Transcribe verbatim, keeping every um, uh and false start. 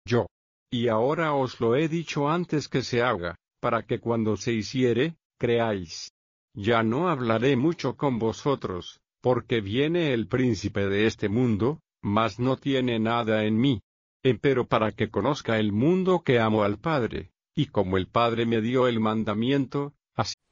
yo. Y ahora os lo he dicho antes que se haga, para que cuando se hiciere, creáis. Ya no hablaré mucho con vosotros, porque viene el príncipe de este mundo, mas no tiene nada en mí. Empero para que conozca el mundo que amo al Padre, y como el Padre me dio el mandamiento, así